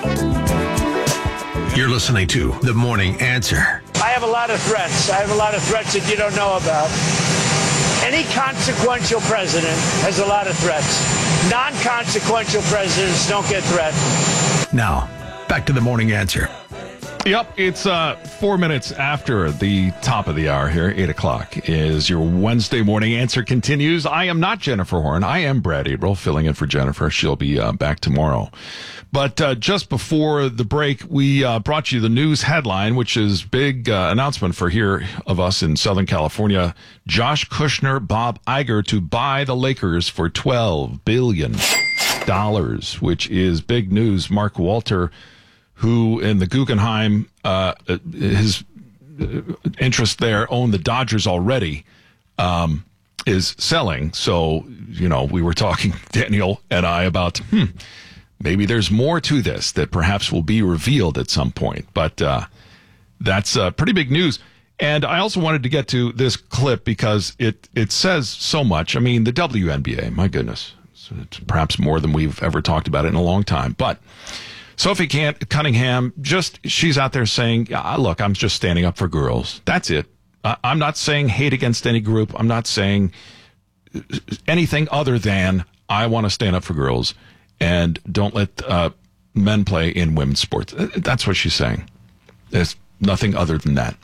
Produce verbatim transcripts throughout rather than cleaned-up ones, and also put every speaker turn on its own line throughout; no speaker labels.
You're listening to The Morning Answer.
I have a lot of threats. I have a lot of threats that you don't know about. Any consequential president has a lot of threats. Non-consequential presidents don't get threatened.
Now, back to The Morning Answer.
Yep, it's uh, four minutes after the top of the hour here, eight o'clock, is your Wednesday Morning Answer continues. I am not Jennifer Horn. I am Brad April, filling in for Jennifer. She'll be uh, back tomorrow. But uh, just before the break, we uh, brought you the news headline, which is big uh, announcement for here of us in Southern California. Josh Kushner, Bob Iger to buy the Lakers for twelve billion dollars, which is big news. Mark Walter, who in the Guggenheim, uh, his interest there, owned the Dodgers already, um, is selling. So, you know, we were talking, Daniel and I, about, hmm, maybe there's more to this that perhaps will be revealed at some point. But uh, that's uh, pretty big news. And I also wanted to get to this clip because it, it says so much. I mean, the W N B A, my goodness, it's perhaps more than we've ever talked about it in a long time. But Sophie Cunningham, just, she's out there saying, ah, look, I'm just standing up for girls. That's it. I, I'm not saying hate against any group. I'm not saying anything other than I want to stand up for girls and don't let uh, men play in women's sports. That's what she's saying. There's nothing other than that.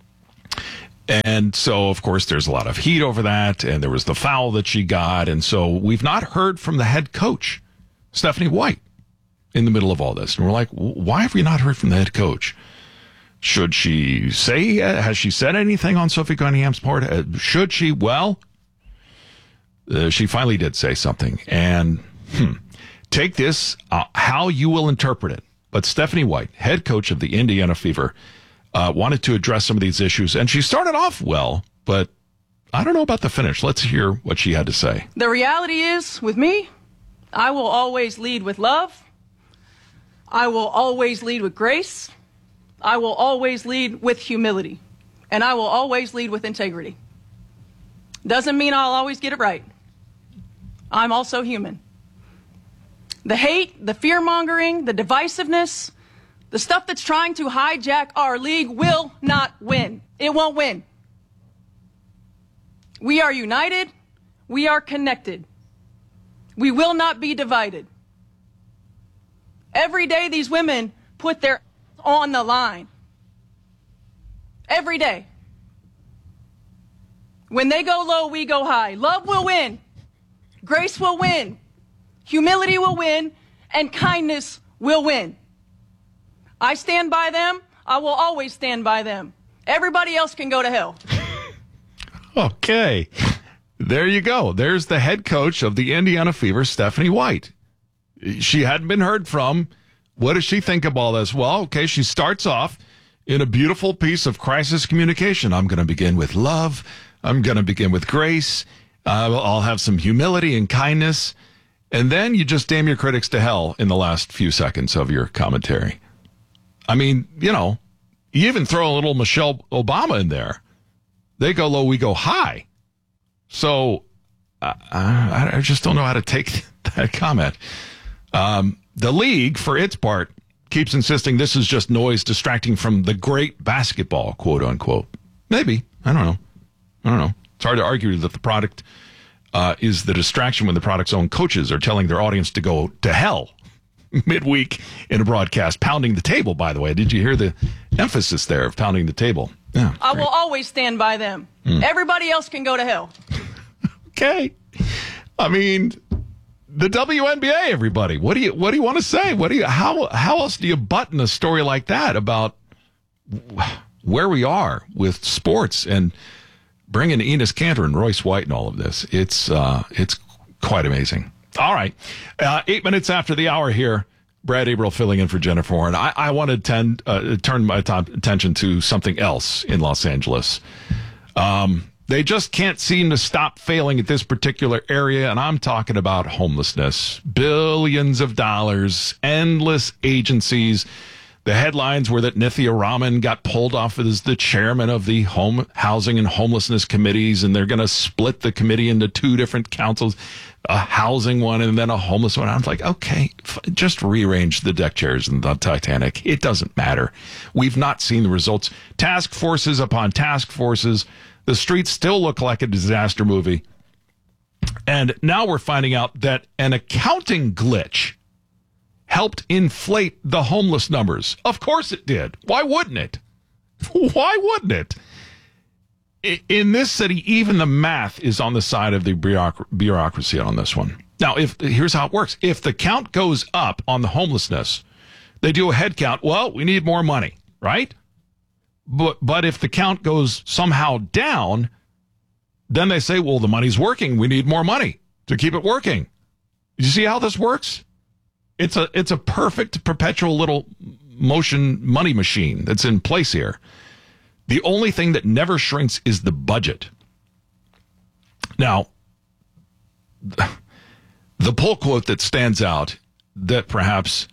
And so, of course, there's a lot of heat over that, and there was the foul that she got. And so we've not heard from the head coach, Stephanie White, in the middle of all this. And we're like, why have we not heard from the head coach? Should she say, uh, has she said anything on Sophie Cunningham's part? Uh, should she? Well, uh, she finally did say something. And hmm, take this, uh, how you will interpret it. But Stephanie White, head coach of the Indiana Fever, uh, wanted to address some of these issues. And she started off well, but I don't know about the finish. Let's hear what she had to say.
The reality is, with me, I will always lead with love. I will always lead with grace. I will always lead with humility. And I will always lead with integrity. Doesn't mean I'll always get it right. I'm also human. The hate, the fear-mongering, the divisiveness, the stuff that's trying to hijack our league will not win. It won't win. We are united. We are connected. We will not be divided. Every day these women put their on the line. Every day. When they go low, we go high. Love will win. Grace will win. Humility will win. And kindness will win. I stand by them. I will always stand by them. Everybody else can go to hell.
Okay. There you go. There's the head coach of the Indiana Fever, Stephanie White. She hadn't been heard from. What does she think of all this? Well, okay, she starts off in a beautiful piece of crisis communication. I'm going to begin with love. I'm going to begin with grace. Uh, I'll have some humility and kindness. And then you just damn your critics to hell in the last few seconds of your commentary. I mean, you know, you even throw a little Michelle Obama in there. They go low, we go high. So uh, I, I just don't know how to take that comment. Um, the league, for its part, keeps insisting this is just noise distracting from the great basketball, quote unquote. Maybe. I don't know. I don't know. It's hard to argue that the product uh, is the distraction when the product's own coaches are telling their audience to go to hell midweek in a broadcast, pounding the table, by the way. Did you hear the emphasis there of pounding the table? Yeah,
I will always stand by them. Mm. Everybody else can go to hell.
Okay. I mean, the W N B A, everybody. What do you what do you want to say? What do you how how else do you button a story like that about where we are with sports and bringing Enes Kanter and Royce White and all of this? It's uh, it's quite amazing. All right, uh, eight minutes after the hour here. Brad April filling in for Jennifer Horn. I, I want to tend, uh, turn my t- attention to something else in Los Angeles. Um, they just can't seem to stop failing at this particular area, and I'm talking about homelessness. Billions of dollars, endless agencies. The headlines were that Nithya Raman got pulled off as the chairman of the Home Housing and Homelessness Committees, and they're going to split the committee into two different councils. a housing one and then a homeless one. I was like, okay, f- just rearrange the deck chairs in the Titanic. It doesn't matter. We've not seen the results. Task forces upon task forces. The streets still look like a disaster movie. And now we're finding out that an accounting glitch helped inflate the homeless numbers. Of course it did. Why wouldn't it? Why wouldn't it? In this city, even the math is on the side of the bureauc- bureaucracy on this one. Now, if here's how it works. If the count goes up on the homelessness, they do a head count. Well, we need more money, right? But but if the count goes somehow down, then they say, well, the money's working. We need more money to keep it working. You see how this works? It's a it's a perfect perpetual little motion money machine that's in place here. The only thing that never shrinks is the budget. Now, the pull quote that stands out that perhaps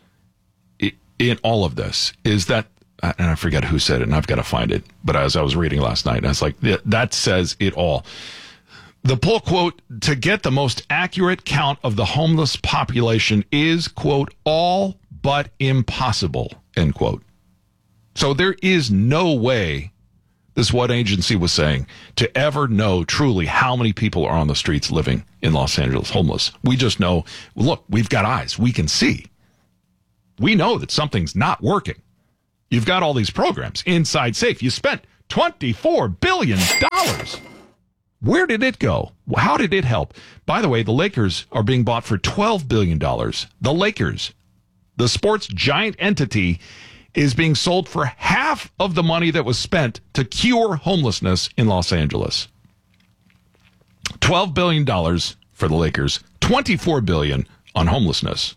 in all of this is that, and I forget who said it, and I've got to find it, but as I was reading last night, I was like, that says it all. The pull quote, to get the most accurate count of the homeless population is, quote, all but impossible, end quote. So there is no way, this is what agency was saying, to ever know truly how many people are on the streets living in Los Angeles homeless. We just know, look, we've got eyes. We can see. We know that something's not working. You've got all these programs. Inside Safe, you spent twenty-four billion dollars. Where did it go? How did it help? By the way, the Lakers are being bought for twelve billion dollars. The Lakers, the sports giant entity, is being sold for half of the money that was spent to cure homelessness in Los Angeles. twelve billion dollars for the Lakers, twenty-four billion dollars on homelessness.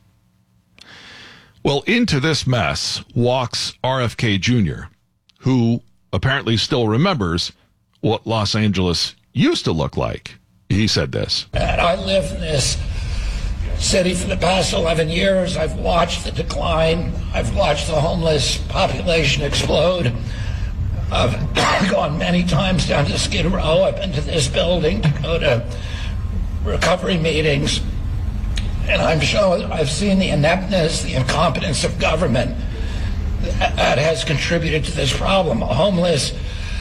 Well, into this mess walks R F K Junior, who apparently still remembers what Los Angeles used to look like. He said this.
And I live in this city for the past eleven years. I've watched the decline. I've watched the homeless population explode. I've gone many times down to Skid Row. I've been to this building to go to recovery meetings. And I'm sure I've seen the ineptness, the incompetence of government that has contributed to this problem. Homelessness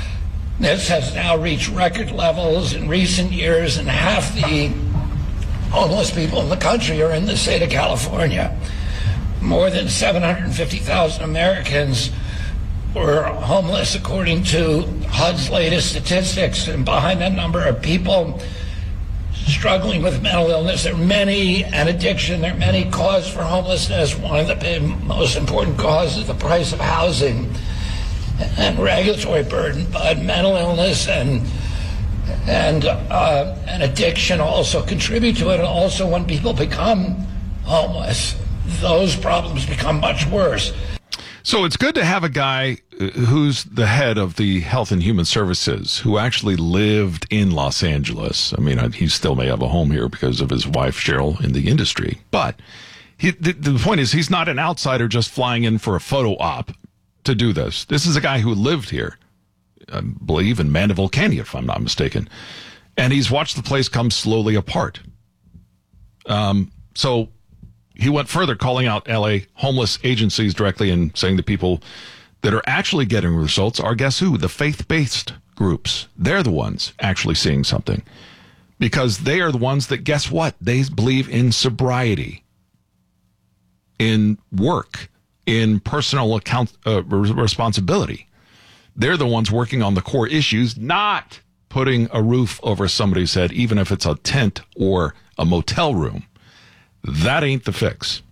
has now reached record levels in recent years, and half the homeless people in the country are in the state of California. More than seven hundred fifty thousand Americans were homeless, according to H U D's latest statistics. And behind that number are people struggling with mental illness. There are many, and addiction. There are many causes for homelessness. One of the most important causes is the price of housing and regulatory burden, but mental illness and and uh, and addiction also contribute to it. And also, when people become homeless, those problems become much worse.
So it's good to have a guy who's the head of the Health and Human Services who actually lived in Los Angeles. I mean, he still may have a home here because of his wife, Cheryl, in the industry. But he, the, the point is, he's not an outsider just flying in for a photo op to do this. This is a guy who lived here, I believe, in Mandeville Canyon, if I'm not mistaken. And he's watched the place come slowly apart. Um, so he went further, calling out L A homeless agencies directly and saying the people that are actually getting results are, guess who? The faith-based groups. They're the ones actually seeing something. Because they are the ones that, guess what? They believe in sobriety, in work, in personal account uh, responsibility. They're the ones working on the core issues, not putting a roof over somebody's head, even if it's a tent or a motel room. That ain't the fix.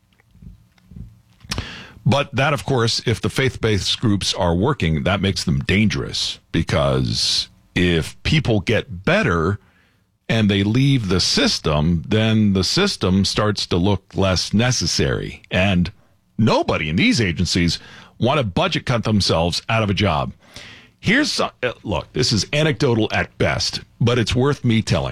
But that, of course, if the faith-based groups are working, that makes them dangerous, because if people get better and they leave the system, then the system starts to look less necessary. And nobody in these agencies want to budget cut themselves out of a job. Here's some, look, this is anecdotal at best, but it's worth me telling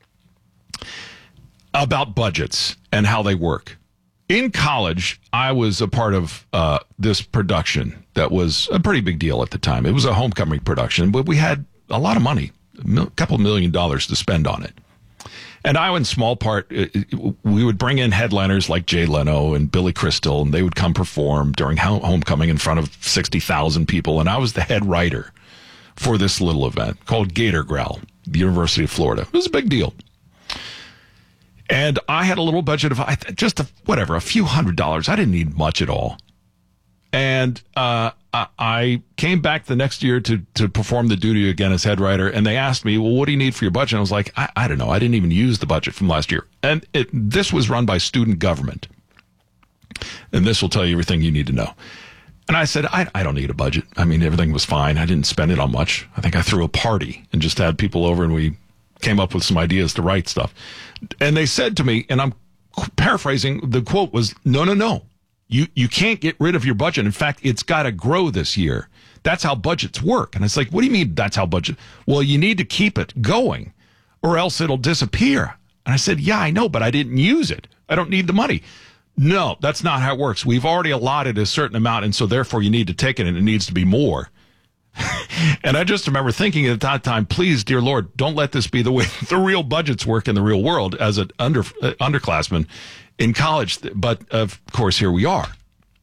about budgets and how they work. In college, I was a part of uh, this production that was a pretty big deal at the time. It was a homecoming production, but we had a lot of money, a couple million dollars to spend on it. And I, in small part, we would bring in headliners like Jay Leno and Billy Crystal, and they would come perform during homecoming in front of sixty thousand people. And I was the head writer for this little event called Gator Growl, the University of Florida. It was a big deal. And I had a little budget of just a, whatever, a few hundred dollars. I didn't need much at all. And uh, I came back the next year to to perform the duty again as head writer, and they asked me, well, what do you need for your budget? And I was like, I, I don't know. I didn't even use the budget from last year. And it, this was run by student government. And this will tell you everything you need to know. And I said, I, I don't need a budget. I mean, everything was fine. I didn't spend it on much. I think I threw a party and just had people over, and we came up with some ideas to write stuff. And they said to me, and I'm paraphrasing, the quote was, no, no, no. You you can't get rid of your budget. In fact, it's got to grow this year. That's how budgets work. And it's like, what do you mean that's how budget? Well, you need to keep it going or else it'll disappear. And I said, yeah, I know, but I didn't use it. I don't need the money. No, that's not how it works. We've already allotted a certain amount, and so therefore you need to take it, and it needs to be more. And I just remember thinking at that time, please, dear Lord, don't let this be the way the real budgets work in the real world as an under uh, underclassman in college. But, of course, here we are.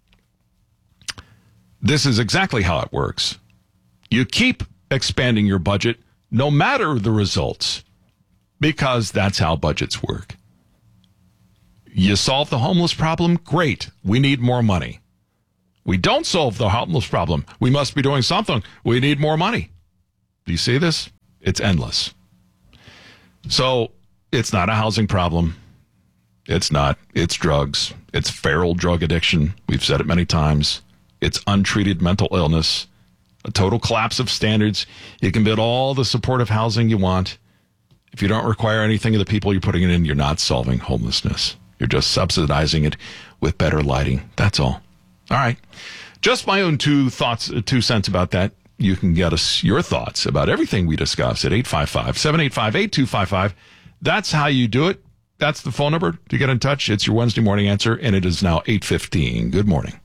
This is exactly how it works. You keep expanding your budget no matter the results, because that's how budgets work. You solve the homeless problem? Great. We need more money. We don't solve the homeless problem. We must be doing something. We need more money. Do you see this? It's endless. So it's not a housing problem. It's not. It's drugs. It's feral drug addiction. We've said it many times. It's untreated mental illness, a total collapse of standards. You can build all the supportive housing you want. If you don't require anything of the people you're putting it in, you're not solving homelessness. You're just subsidizing it with better lighting. That's all. All right. Just my own two thoughts, two cents about that. You can get us your thoughts about everything we discuss at eight five five, seven eight five, eight two five five. That's how you do it. That's the phone number to get in touch. It's your Wednesday morning answer, and it is now eight fifteen. Good morning.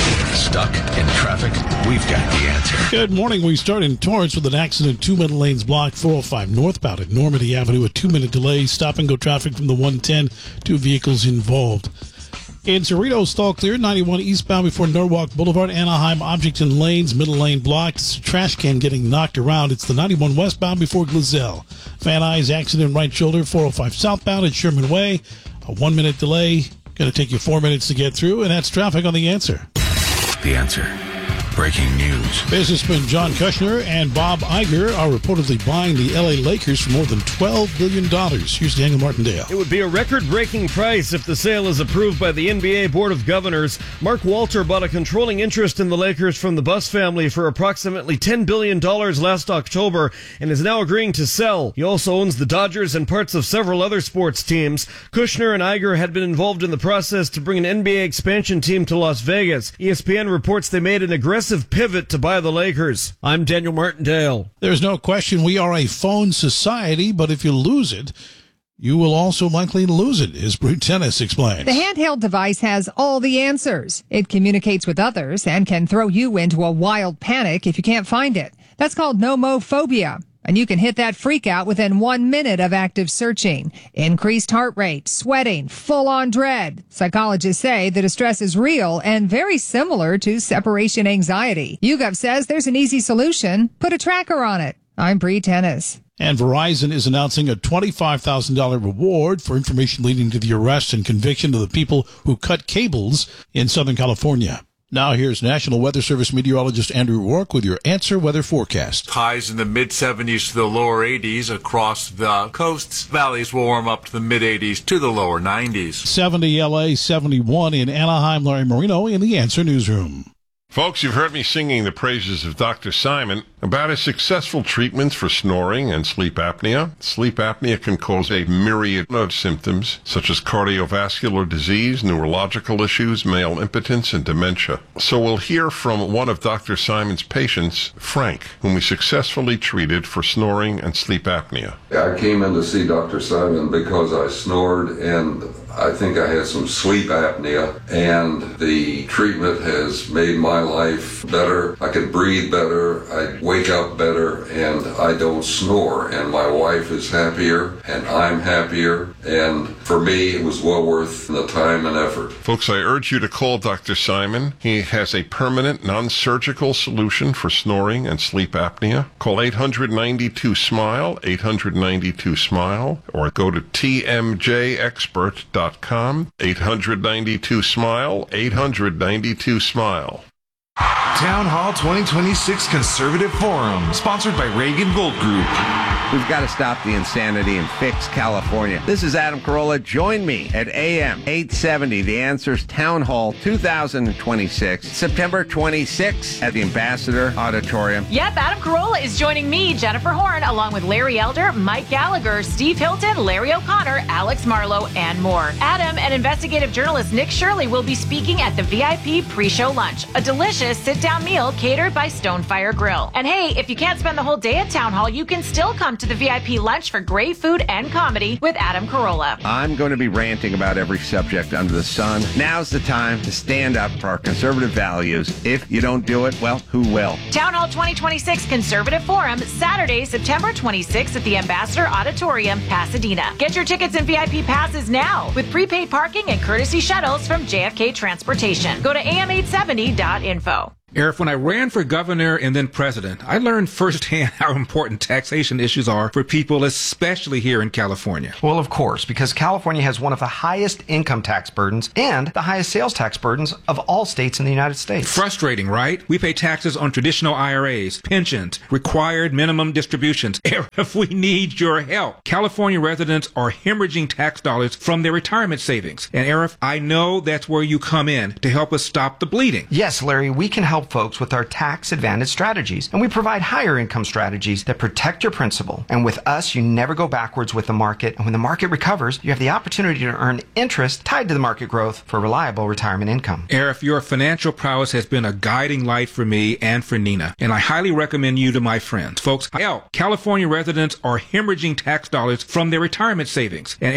Stuck in traffic? We've got the answer.
Good morning. We start in Torrance with an accident. Two middle lanes blocked. four oh five northbound at Normandy Avenue. A two-minute delay. Stop and go traffic from the one ten. Two vehicles involved. In Cerritos, stall clear. ninety-one eastbound before Norwalk Boulevard. Anaheim, Objecton Lanes. Middle lane blocked. Trash can getting knocked around. It's the ninety-one westbound before Glazell. Van Nuys accident right shoulder. four oh five southbound at Sherman Way. A one-minute delay. Going to take you four minutes to get through, and that's traffic on The Answer.
The Answer. Breaking news.
Businessmen John Kushner and Bob Iger are reportedly buying the L A Lakers for more than twelve billion dollars. Here's Daniel Martindale.
It would be a record-breaking price if the sale is approved by the N B A Board of Governors. Mark Walter bought a controlling interest in the Lakers from the Buss family for approximately ten billion dollars last October and is now agreeing to sell. He also owns the Dodgers and parts of several other sports teams. Kushner and Iger had been involved in the process to bring an N B A expansion team to Las Vegas. E S P N reports they made an aggressive pivot to buy the Lakers. I'm Daniel Martindale.
There's no question we are a phone society, but if you lose it, you will also likely lose it, as Brute Tennis explains.
The handheld device has all the answers. It communicates with others and can throw you into a wild panic if you can't find it. That's called nomophobia. And you can hit that freak out within one minute of active searching. Increased heart rate, sweating, full-on dread. Psychologists say the distress is real and very similar to separation anxiety. YouGov says there's an easy solution. Put a tracker on it. I'm Bree Tennis.
And Verizon is announcing a twenty-five thousand dollars reward for information leading to the arrest and conviction of the people who cut cables in Southern California. Now here's National Weather Service meteorologist Andrew Rourke with your Answer Weather Forecast.
Highs in the mid-seventies to the lower eighties across the coasts. Valleys will warm up to the mid-eighties to the lower nineties.
seventy L A, seventy-one in Anaheim. Larry Marino in the Answer Newsroom.
Folks, you've heard me singing the praises of Doctor Simon about his successful treatments for snoring and sleep apnea. Sleep apnea can cause a myriad of symptoms, such as cardiovascular disease, neurological issues, male impotence, and dementia. So we'll hear from one of Doctor Simon's patients, Frank, whom we successfully treated for snoring and sleep apnea.
I came in to see Doctor Simon because I snored, and I think I had some sleep apnea, and the treatment has made my life better. I can breathe better, I wake up better, and I don't snore. And my wife is happier, and I'm happier. And for me, it was well worth the time and effort.
Folks, I urge you to call Doctor Simon. He has a permanent, non-surgical solution for snoring and sleep apnea. Call eight hundred ninety-two SMILE, eight hundred ninety-two SMILE, or go to T M J expert dot com, eight hundred ninety-two SMILE, eight hundred ninety-two SMILE.
Town Hall twenty twenty-six Conservative Forum, sponsored by Reagan Gold Group.
We've got to stop the insanity and fix California. This is Adam Carolla. Join me at A M eight seventy, The Answers Town Hall two thousand twenty-six, September twenty-sixth at the Ambassador Auditorium.
Yep, Adam Carolla is joining me, Jennifer Horn, along with Larry Elder, Mike Gallagher, Steve Hilton, Larry O'Connor, Alex Marlowe, and more. Adam and investigative journalist Nick Shirley will be speaking at the V I P pre-show lunch, a delicious sit-down meal catered by Stonefire Grill. And hey, if you can't spend the whole day at Town Hall, you can still come to the V I P lunch for great food and comedy with Adam Carolla.
I'm going to be ranting about every subject under the sun. Now's the time to stand up for our conservative values. If you don't do it, well, who will?
Town Hall twenty twenty-six Conservative Forum, Saturday, September twenty-sixth at the Ambassador Auditorium, Pasadena. Get your tickets and V I P passes now with prepaid parking and courtesy shuttles from J F K Transportation. Go to A M eight seventy dot info.
Eric, when I ran for governor and then president, I learned firsthand how important taxation issues are for people, especially here in California.
Well, of course, because California has one of the highest income tax burdens and the highest sales tax burdens of all states in the United States.
Frustrating, right? We pay taxes on traditional I R As, pensions, required minimum distributions. Eric, we need your help. California residents are hemorrhaging tax dollars from their retirement savings. And Eric, I know that's where you come in to help us stop the bleeding.
Yes, Larry, we can help folks with our tax advantage strategies, and we provide higher income strategies that protect your principal. And with us, you never go backwards with the market, and when the market recovers, you have the opportunity to earn interest tied to the market growth for reliable retirement income.
Arif, your financial prowess has been a guiding light for me and for Nina, and I highly recommend you to my friends. Folks, help! California residents are hemorrhaging tax dollars from their retirement savings, and